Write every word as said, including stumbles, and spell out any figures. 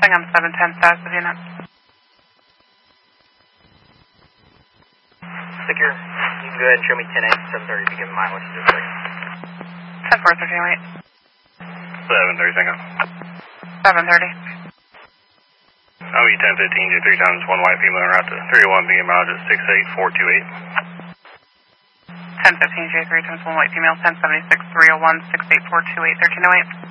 Showing on seven ten status of unit. Secure. You can go ahead and show me ten eight, seven thirty, begin mileage district. ten four thirteen, wait. seven thirty, second. seven thirty. I'll be ten fifteen, J three times one white female route to three oh one, begin mileage at six eight four two eight. ten fifteen, J three times one white female, ten seventy-six, three oh one, six eight four two eight, thirteen oh eight.